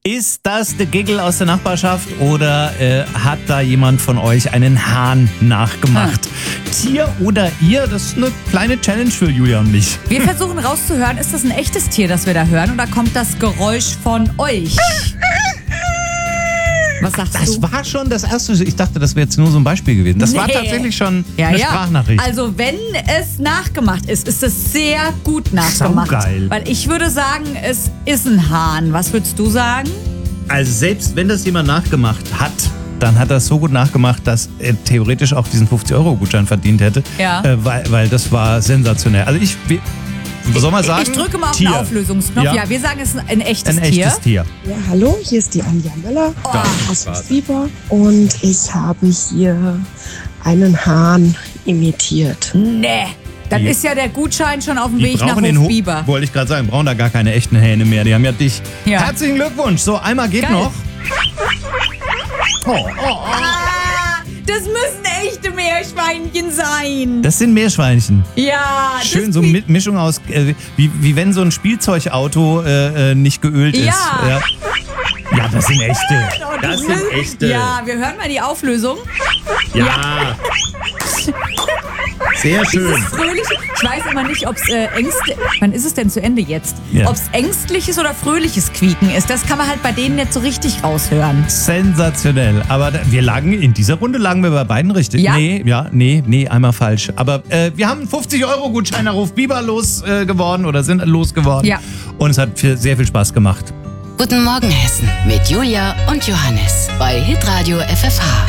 Ist das der Giggle aus der Nachbarschaft oder hat da jemand von euch einen Hahn nachgemacht? Tier oder ihr? Das ist eine kleine Challenge für Julia und mich. Wir versuchen rauszuhören, ist das ein echtes Tier, das wir da hören, oder kommt das Geräusch von euch? Was sagst du? Das war schon das erste. Ich dachte, das wäre jetzt nur so ein Beispiel gewesen. Das war tatsächlich schon eine Sprachnachricht. Also wenn es nachgemacht ist, ist es sehr gut nachgemacht. Saugeil. Weil ich würde sagen, es ist ein Hahn. Was würdest du sagen? Also selbst wenn das jemand nachgemacht hat, dann hat er es so gut nachgemacht, dass er theoretisch auch diesen 50-Euro-Gutschein verdient hätte. Ja. Weil das war sensationell. Also soll man sagen? Ich drücke mal auf Tier. den Auflösungsknopf. Ja, wir sagen, es ist ein echtes Tier. Echtes Tier. Ja, hallo, hier ist die Anja Möller aus Fieber und ich habe hier einen Hahn imitiert. Nee, dann ist ja der Gutschein schon auf dem Weg nach Hofbiber. Wollte ich gerade sagen, brauchen da gar keine echten Hähne mehr. Die haben ja dich. Ja. Herzlichen Glückwunsch. So, einmal geht Geil. noch. Das müssen echte Meerschweinchen sein. Das sind Meerschweinchen. Ja. Schön, so Mischung aus, wie wenn so ein Spielzeugauto nicht geölt ist. Ja. Ja, das sind echte. Das sind echte. Ja, wir hören mal die Auflösung. Ja. Sehr schön. Fröhlich. Ich weiß immer nicht, ob es ängstlich... Wann ist es denn zu Ende jetzt? Ja. Ob es ängstliches oder fröhliches Quieken ist, das kann man halt bei denen nicht so richtig raushören. Sensationell. Aber in dieser Runde lagen wir bei beiden richtig. Ja? Nee, einmal falsch. Aber wir haben einen 50-Euro-Gutschein auf Hofbiber losgeworden oder sind losgeworden. Ja. Und es hat sehr viel Spaß gemacht. Guten Morgen Hessen mit Julia und Johannes bei Hitradio FFH.